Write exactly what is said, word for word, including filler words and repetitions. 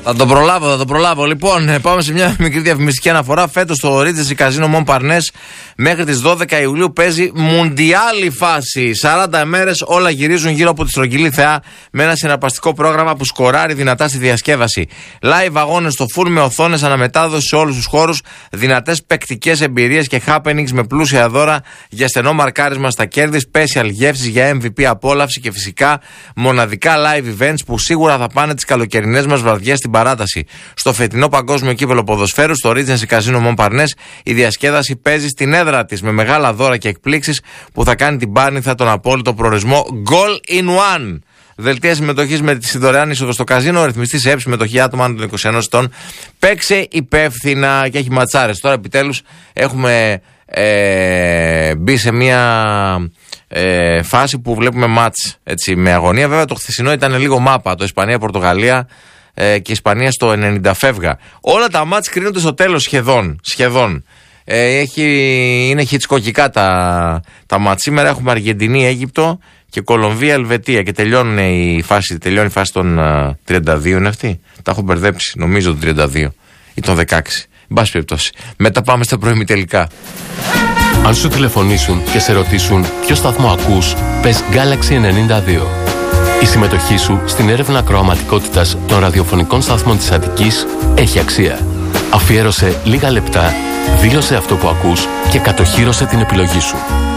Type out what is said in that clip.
Θα το προλάβω, θα το προλάβω. Λοιπόν, πάμε σε μια μικρή διαφημιστική αναφορά. Φέτος το Regency Casino Montparnasse μέχρι τις δώδεκα Ιουλίου παίζει μουντιάλη φάση. σαράντα μέρες όλα γυρίζουν γύρω από τη στρογγυλή θεά με ένα συναρπαστικό πρόγραμμα που σκοράρει δυνατά στη διασκέδαση. Live αγώνες στο full με οθόνες αναμετάδοση σε όλους τους χώρους, δυνατές παικτικές εμπειρίες και happenings με πλούσια δώρα για στενό μαρκάρισμα στα κέρδη, special γεύσεις για εμ βι πι απόλαυση και φυσικά μοναδικά live events που σίγουρα θα πάνε τις καλοκαιρινές μας βραδιές στην παράταση. Στο φετινό παγκόσμιο κύπελλο ποδοσφαίρου, στο Regency Casino Montparnasse, η διασκέδαση παίζει στην έδρα της με μεγάλα δώρα και εκπλήξεις που θα κάνει την Πάρνηθα τον απόλυτο προορισμό Goal in One. Δελτία συμμετοχής με τη δωρεάν είσοδο στο καζίνο, ρυθμιστή σε έψη συμμετοχή άτομα άνω των είκοσι ενός ετών. Παίξε υπεύθυνα και έχει ματσάρες. Τώρα επιτέλους έχουμε ε, μπει σε μια ε, φάση που βλέπουμε μάτς έτσι, με αγωνία. Βέβαια το χθεσινό ήταν λίγο μάπα, το Ισπανία-Πορτογαλία ε, και Ισπανία στο ενενήντα φεύγα. Όλα τα μάτς κρίνονται στο τέλος σχεδόν. σχεδόν. Ε, έχει, είναι χιτσκοκικά τα, τα μάτς. Σήμερα έχουμε Αργεντινή-Αίγυπτο και Κολομβία-Ελβετία και τελειώνουν η φάση, τελειώνει η φάση των uh, τριάντα δύο είναι αυτή. Τα έχω μπερδέψει, νομίζω το τριάντα δύο ή το δεκαέξι. Εν πάση περιπτώσει. Μετά πάμε στα προημιτελικά. Αν σου τηλεφωνήσουν και σε ρωτήσουν ποιο σταθμό ακούς, πες Galaxy ενενήντα δύο. Η συμμετοχή σου στην έρευνα ακροαματικότητας των ραδιοφωνικών σταθμών της Αττικής έχει αξία. Αφιέρωσε λίγα λεπτά, δήλωσε αυτό που ακούς και κατοχύρωσε την επιλογή σου.